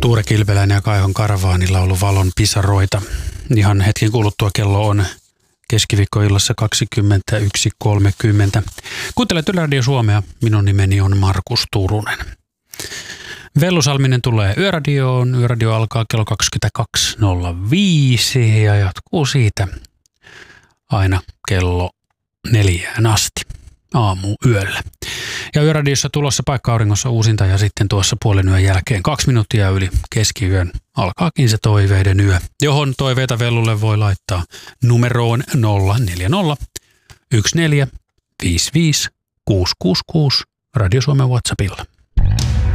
Tuure Kilpeläinen ja Kaihon Karavaanilla on ollut valon pisaroita. Ihan hetken kuluttua kello on keskiviikkoillassa 21.30. Kuuntelet Yle Radio Suomea. Minun nimeni on Markus Turunen. Vellu Salminen tulee Yöradioon. Yöradio alkaa kello 22.05 ja jatkuu siitä aina kello 4 asti aamuyöllä. Ja Yöradiossa tulossa Paikka Auringossa uusinta ja sitten tuossa puolen yön jälkeen 2 minuuttia yli keskiyön alkaakin se toiveiden yö, johon toiveita Vellulle voi laittaa numeroon 040 14 55 666 Radio Suomen WhatsAppilla.